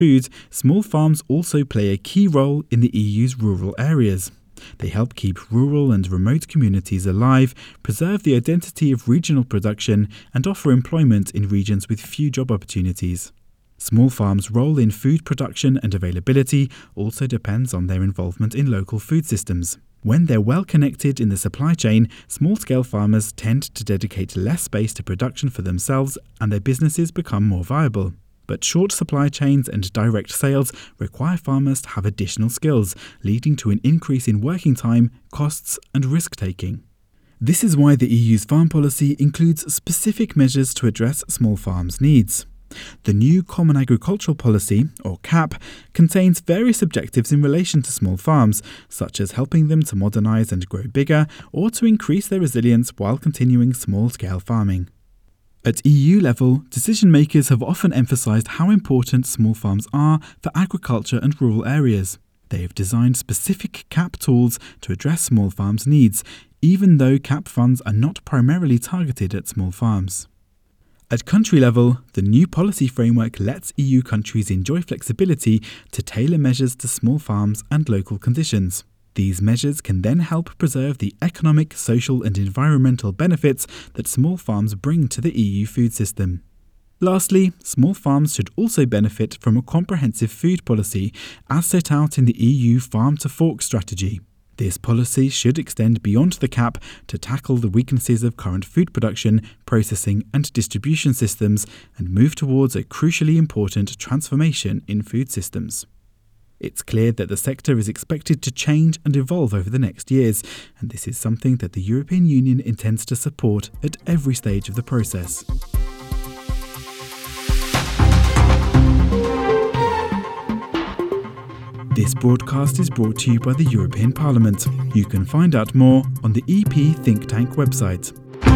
food, small farms also play a key role in the EU's rural areas. They help keep rural and remote communities alive, preserve the identity of regional production, and offer employment in regions with few job opportunities. Small farms' role in food production and availability also depends on their involvement in local food systems. When they're well connected in the supply chain, small-scale farmers tend to dedicate less space to production for themselves and their businesses become more viable. But short supply chains and direct sales require farmers to have additional skills, leading to an increase in working time, costs and risk-taking. This is why the EU's farm policy includes specific measures to address small farms' needs. The new Common Agricultural Policy, or CAP, contains various objectives in relation to small farms, such as helping them to modernise and grow bigger, or to increase their resilience while continuing small-scale farming. At EU level, decision-makers have often emphasised how important small farms are for agriculture and rural areas. They have designed specific CAP tools to address small farms' needs, even though CAP funds are not primarily targeted at small farms. At country level, the new policy framework lets EU countries enjoy flexibility to tailor measures to small farms and local conditions. These measures can then help preserve the economic, social and environmental benefits that small farms bring to the EU food system. Lastly, small farms should also benefit from a comprehensive food policy as set out in the EU Farm to Fork strategy. This policy should extend beyond the CAP to tackle the weaknesses of current food production, processing and distribution systems and move towards a crucially important transformation in food systems. It's clear that the sector is expected to change and evolve over the next years, and this is something that the European Union intends to support at every stage of the process. This broadcast is brought to you by the European Parliament. You can find out more on the EP Think Tank website.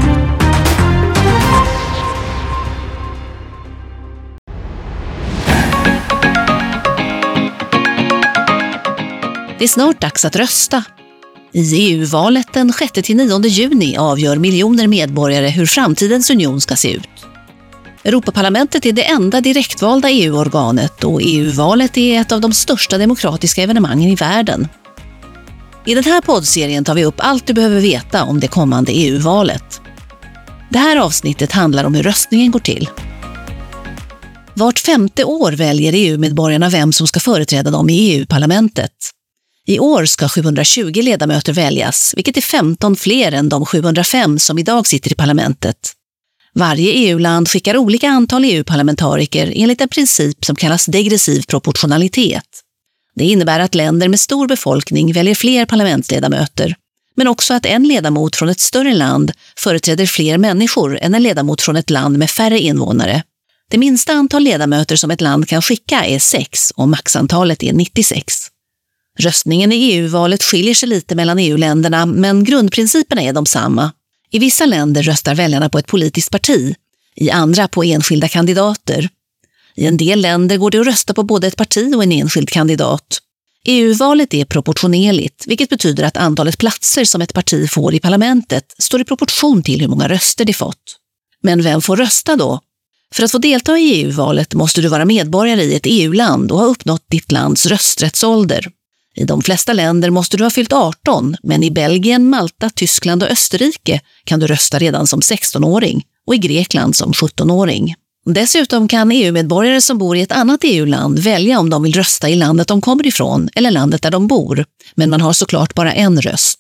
Det är snart dags att rösta. I EU-valet den 6-9 juni avgör miljoner medborgare hur framtidens union ska se ut. Europaparlamentet är det enda direktvalda EU-organet och EU-valet är ett av de största demokratiska evenemangen i världen. I den här poddserien tar vi upp allt du behöver veta om det kommande EU-valet. Det här avsnittet handlar om hur röstningen går till. Vart 5:e år väljer EU-medborgarna vem som ska företräda dem i EU-parlamentet. I år ska 720 ledamöter väljas, vilket är 15 fler än de 705 som idag sitter i parlamentet. Varje EU-land skickar olika antal EU-parlamentariker enligt en princip som kallas degressiv proportionalitet. Det innebär att länder med stor befolkning väljer fler parlamentsledamöter, men också att en ledamot från ett större land företräder fler människor än en ledamot från ett land med färre invånare. Det minsta antal ledamöter som ett land kan skicka är 6 och maxantalet är 96. Röstningen i EU-valet skiljer sig lite mellan EU-länderna, men grundprinciperna är de samma. I vissa länder röstar väljarna på ett politiskt parti, i andra på enskilda kandidater. I en del länder går det att rösta på både ett parti och en enskild kandidat. EU-valet är proportionerligt, vilket betyder att antalet platser som ett parti får i parlamentet står i proportion till hur många röster det fått. Men vem får rösta då? För att få delta i EU-valet måste du vara medborgare i ett EU-land och ha uppnått ditt lands rösträttsålder. I de flesta länder måste du ha fyllt 18, men i Belgien, Malta, Tyskland och Österrike kan du rösta redan som 16-åring och i Grekland som 17-åring. Dessutom kan EU-medborgare som bor i ett annat EU-land välja om de vill rösta i landet de kommer ifrån eller landet där de bor, men man har såklart bara en röst.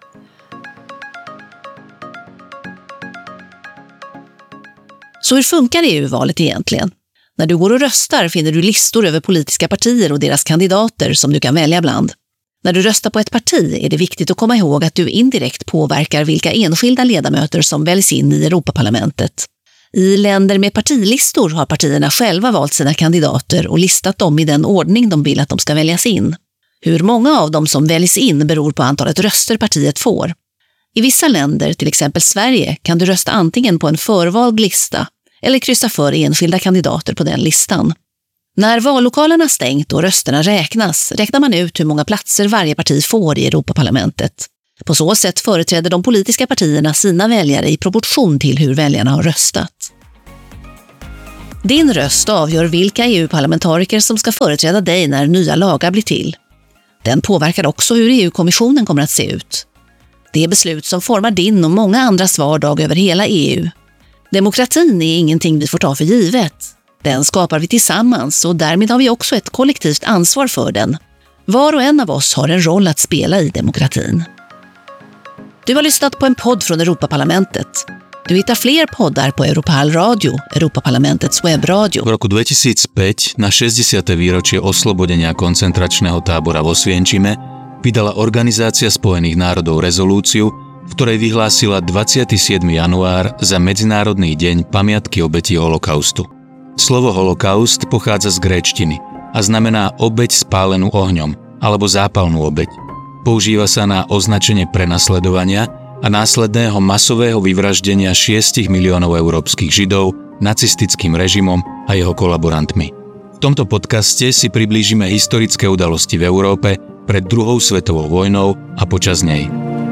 Så hur funkar EU-valet egentligen? När du går och röstar finner du listor över politiska partier och deras kandidater som du kan välja bland. När du röstar på ett parti är det viktigt att komma ihåg att du indirekt påverkar vilka enskilda ledamöter som väljs in i Europaparlamentet. I länder med partilistor har partierna själva valt sina kandidater och listat dem i den ordning de vill att de ska väljas in. Hur många av dem som väljs in beror på antalet röster partiet får. I vissa länder, till exempel Sverige, kan du rösta antingen på en förvald lista eller kryssa för enskilda kandidater på den listan. När vallokalerna stängt och rösterna räknar man ut hur många platser varje parti får i Europaparlamentet. På så sätt företräder de politiska partierna sina väljare i proportion till hur väljarna har röstat. Din röst avgör vilka EU-parlamentariker som ska företräda dig när nya lagar blir till. Den påverkar också hur EU-kommissionen kommer att se ut. Det är beslut som formar din och många andras vardag över hela EU. Demokratin är ingenting vi får ta för givet. Den skapar vi tillsammans och därmed har vi också ett kollektivt ansvar för den. Var och en av oss har en roll att spela i demokratin. Du har lyssnat på en podd från Europaparlamentet. Du hittar fler poddar på Europal Radio, Europaparlamentets webrádio. V roku 2005 na 60. výročie oslobodenia koncentračného tábora vo Osvienčime vydala Organizácia spojených národov rezolúciu, v ktorej vyhlásila 27. január za Medzinárodný deň pamiatky obetí holokaustu. Slovo holokaust pochádza z gréčtiny a znamená obeť spálenú ohňom alebo zápalnú obeť. Používa sa na označenie prenasledovania a následného masového vyvraždenia 6 miliónov európskych Židov nacistickým režimom a jeho kolaborantmi. V tomto podcaste si priblížime historické udalosti v Európe pred druhou svetovou vojnou a počas nej.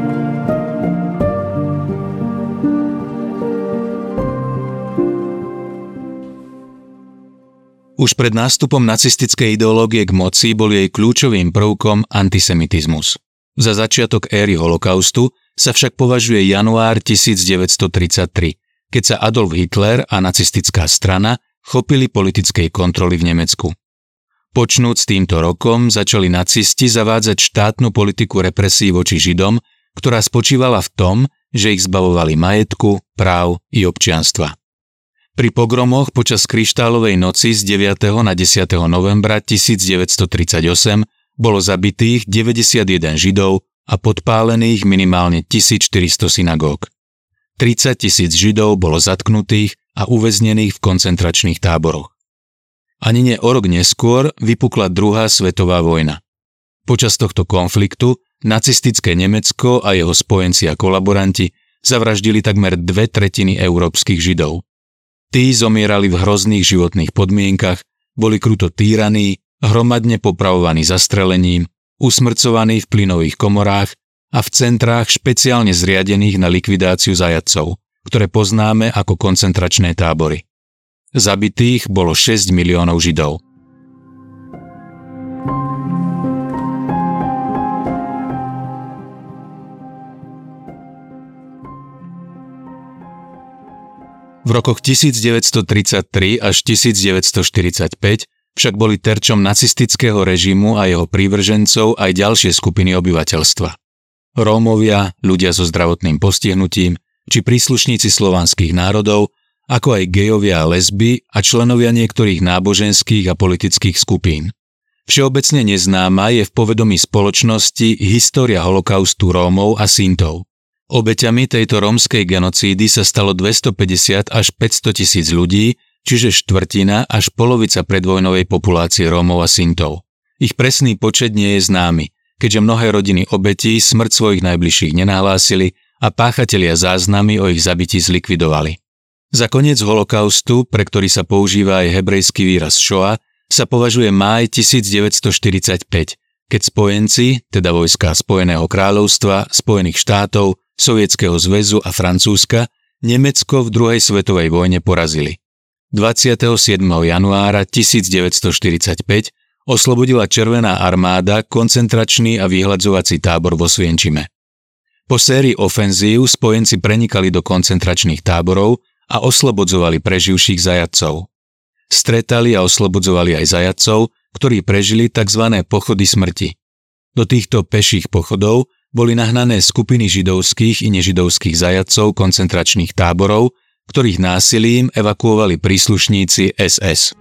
Už pred nástupom nacistickej ideológie k moci bol jej kľúčovým prvkom antisemitizmus. Za začiatok éry holokaustu sa však považuje január 1933, keď sa Adolf Hitler a nacistická strana chopili politickej kontroly v Nemecku. Počnúc s týmto rokom začali nacisti zavádzať štátnu politiku represí voči Židom, ktorá spočívala v tom, že ich zbavovali majetku, práv i občianstva. Pri pogromoch počas Kryštálovej noci z 9. na 10. novembra 1938 bolo zabitých 91 Židov a podpálených minimálne 1400 synagóg. 30 000 Židov bolo zatknutých a uväznených v koncentračných táboroch. Ani nie o rok neskôr vypukla druhá svetová vojna. Počas tohto konfliktu nacistické Nemecko a jeho spojenci a kolaboranti zavraždili takmer 2/3 európskych Židov. Tí zomierali v hrozných životných podmienkach, boli kruto týraní, hromadne popravovaní zastrelením, usmrcovaní v plynových komorách a v centrách špeciálne zriadených na likvidáciu zajatcov, ktoré poznáme ako koncentračné tábory. Zabitých bolo 6 miliónov Židov. V rokoch 1933 až 1945 však boli terčom nacistického režimu a jeho prívržencov aj ďalšie skupiny obyvateľstva. Rómovia, ľudia so zdravotným postihnutím či príslušníci slovanských národov, ako aj gejovia a lesby a členovia niektorých náboženských a politických skupín. Všeobecne neznáma je v povedomí spoločnosti história holokaustu Rómov a Sintov. Obeťami tejto rómskej genocídy sa stalo 250 až 500 tisíc ľudí, čiže štvrtina až polovica predvojnovej populácie Rómov a Sintov. Ich presný počet nie je známy, keďže mnohé rodiny obetí smrť svojich najbližších nenahlásili a páchatelia záznamy o ich zabití zlikvidovali. Za koniec holokaustu, pre ktorý sa používa aj hebrejský výraz šoa, sa považuje máj 1945, keď spojenci, teda vojská Spojeného kráľovstva, Spojených štátov, Sovietskeho zväzu a Francúzska, Nemecko v druhej svetovej vojne porazili. 27. januára 1945 oslobodila Červená armáda koncentračný a vyhladzovací tábor vo Osvienčime. Po sérii ofenzív spojenci prenikali do koncentračných táborov a oslobodzovali preživších zajatcov. Stretali a oslobodzovali aj zajatcov, ktorí prežili tzv. Pochody smrti. Do týchto peších pochodov boli nahnané skupiny židovských i nežidovských zajatcov koncentračných táborov, ktorých násilím evakuovali príslušníci SS.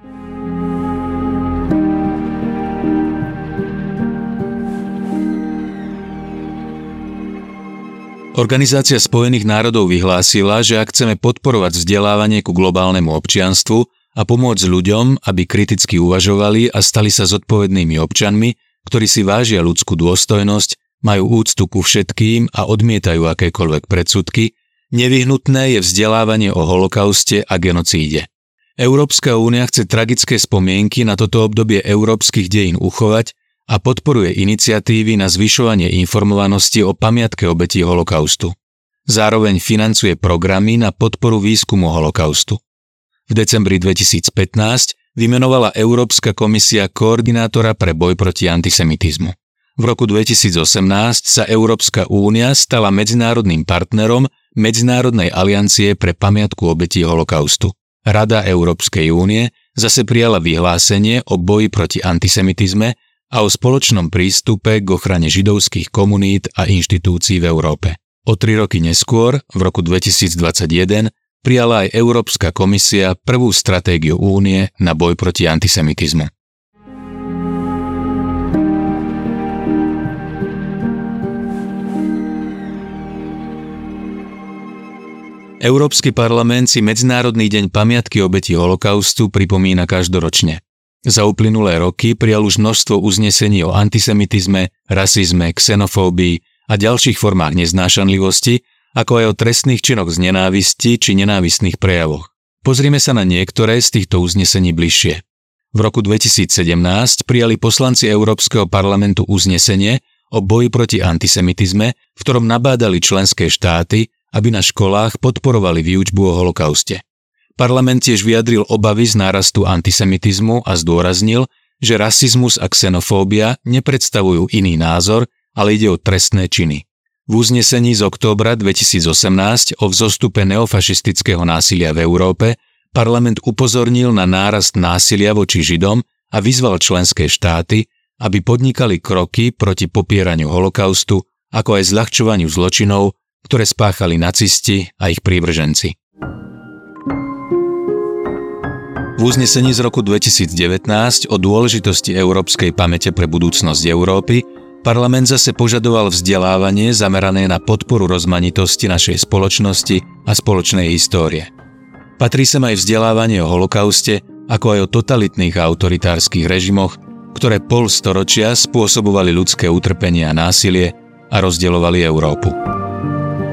Organizácia Spojených národov vyhlásila, že ak chceme podporovať vzdelávanie ku globálnemu občianstvu a pomôcť ľuďom, aby kriticky uvažovali a stali sa zodpovednými občanmi, ktorí si vážia ľudskú dôstojnosť, majú úctu ku všetkým a odmietajú akékoľvek predsudky, nevyhnutné je vzdelávanie o holokauste a genocíde. Európska únia chce tragické spomienky na toto obdobie európskych dejín uchovať a podporuje iniciatívy na zvyšovanie informovanosti o pamiatke obetí holokaustu. Zároveň financuje programy na podporu výskumu holokaustu. V decembri 2015 vymenovala Európska komisia koordinátora pre boj proti antisemitizmu. V roku 2018 sa Európska únia stala medzinárodným partnerom Medzinárodnej aliancie pre pamiatku obetí holokaustu. Rada Európskej únie zase prijala vyhlásenie o boji proti antisemitizme a o spoločnom prístupe k ochrane židovských komunít a inštitúcií v Európe. O 3 roky neskôr, v roku 2021, prijala aj Európska komisia prvú stratégiu únie na boj proti antisemitizmu. Európsky parlament si Medzinárodný deň pamiatky obetí holokaustu pripomína každoročne. Za uplynulé roky prijal už množstvo uznesení o antisemitizme, rasizme, xenofóbii a ďalších formách neznášanlivosti, ako aj o trestných činoch z nenávisti či nenávistných prejavoch. Pozrime sa na niektoré z týchto uznesení bližšie. V roku 2017 prijali poslanci Európskeho parlamentu uznesenie o boji proti antisemitizme, v ktorom nabádali členské štáty, aby na školách podporovali výučbu o holokauste. Parlament tiež vyjadril obavy z nárastu antisemitizmu a zdôraznil, že rasizmus a xenofóbia nepredstavujú iný názor, ale ide o trestné činy. V uznesení z októbra 2018 o vzostupe neofašistického násilia v Európe parlament upozornil na nárast násilia voči Židom a vyzval členské štáty, aby podnikali kroky proti popieraniu holokaustu, ako aj zľahčovaniu zločinov, ktoré spáchali nacisti a ich prívrženci. V uznesení z roku 2019 o dôležitosti európskej pamäte pre budúcnosť Európy parlament zase požadoval vzdelávanie zamerané na podporu rozmanitosti našej spoločnosti a spoločnej histórie. Patrí sem aj vzdelávanie o holokauste, ako aj o totalitných a autoritárskych režimoch, ktoré pol storočia spôsobovali ľudské utrpenie a násilie a rozdeľovali Európu.